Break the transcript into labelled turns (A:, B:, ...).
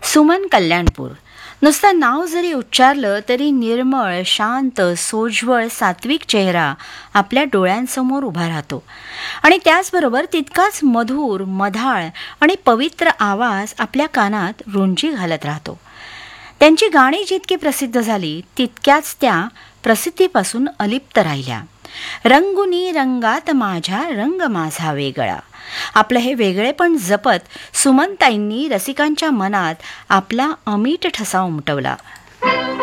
A: सुमन कल्याणपूर. नुसतं नाव जरी उच्चारलं तरी निर्मळ, शांत, सोज्वळ, सात्विक चेहरा आपल्या डोळ्यांसमोर उभा राहतो. आणि त्याचबरोबर तितकाच मधुर, मधाळ आणि पवित्र आवाज आपल्या कानात रुंजी घालत राहतो. त्यांची गाणी जितकी प्रसिद्ध झाली तितक्याच त्या प्रसिद्धीपासून अलिप्त राहिल्या. रंगुनी रंगात माझ्या रंग माझा वेगळा. आपलं हे वेगळेपण जपत सुमनताईंनी रसिकांच्या मनात आपला अमीट ठसा उमटवला.